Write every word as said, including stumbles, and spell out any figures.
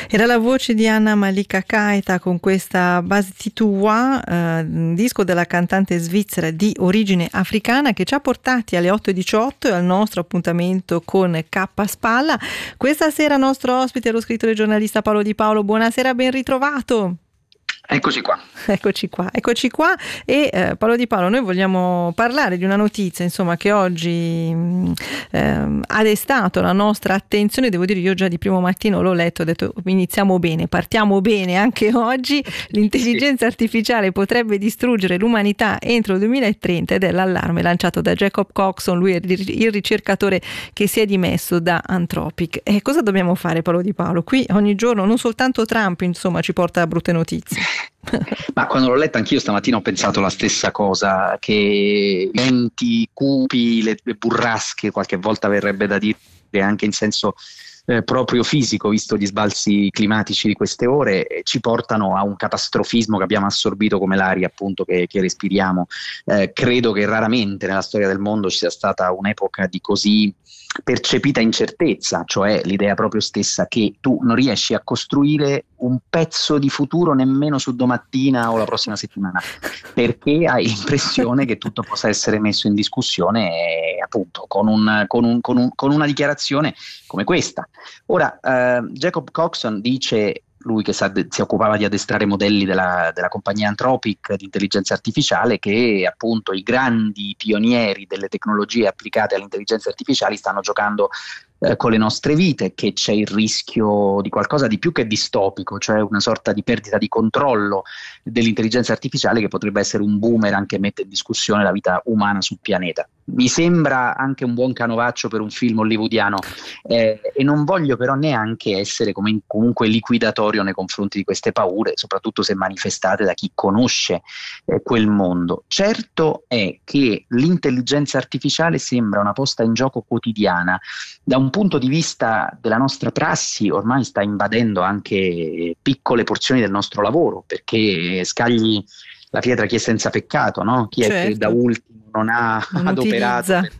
Era la voce di Anna Malika Keita con questa Bastitoua, eh, disco della cantante svizzera di origine africana, che ci ha portati alle otto e diciotto e al nostro appuntamento con K Spalla. Questa sera nostro ospite è lo scrittore e giornalista Paolo Di Paolo. Buonasera, ben ritrovato. Eccoci qua. Eccoci qua, eccoci qua e eh, Paolo Di Paolo, noi vogliamo parlare di una notizia insomma che oggi mh, eh, ha destato la nostra attenzione. Devo dire, io già di primo mattino l'ho letto, ho detto iniziamo bene, partiamo bene anche oggi. L'intelligenza sì. artificiale potrebbe distruggere l'umanità entro il duemilatrenta ed è l'allarme lanciato da Jacob Coxon, lui è il ricercatore che si è dimesso da Anthropic. E cosa dobbiamo fare, Paolo Di Paolo? Qui ogni giorno non soltanto Trump insomma ci porta a brutte notizie. Ma quando l'ho letta anch'io stamattina ho pensato la stessa cosa, che venti cupi, le, le burrasche, qualche volta verrebbe da dire anche in senso eh, proprio fisico, visto gli sbalzi climatici di queste ore, eh, ci portano a un catastrofismo che abbiamo assorbito come l'aria appunto che, che respiriamo. Eh, credo che raramente nella storia del mondo ci sia stata un'epoca di così percepita incertezza, cioè l'idea proprio stessa che tu non riesci a costruire un pezzo di futuro nemmeno su domattina o la prossima settimana, perché hai l'impressione che tutto possa essere messo in discussione eh, appunto con, un, con, un, con, un, con una dichiarazione come questa. Ora eh, Jacob Coxon dice, lui che sa, si occupava di addestrare modelli della, della compagnia Anthropic di intelligenza artificiale, che appunto i grandi pionieri delle tecnologie applicate all'intelligenza artificiale stanno giocando eh, con le nostre vite, che c'è il rischio di qualcosa di più che distopico, cioè una sorta di perdita di controllo dell'intelligenza artificiale che potrebbe essere un boomerang che mette in discussione la vita umana sul pianeta. Mi sembra anche un buon canovaccio per un film hollywoodiano eh, e non voglio però neanche essere come in, comunque liquidatorio nei confronti di queste paure, soprattutto se manifestate da chi conosce eh, quel mondo. Certo è che l'intelligenza artificiale sembra una posta in gioco quotidiana. Da un punto di vista della nostra prassi ormai sta invadendo anche piccole porzioni del nostro lavoro, perché scagli la pietra chi è senza peccato, no? Chi certo. è che da ultimo non ha non adoperato per,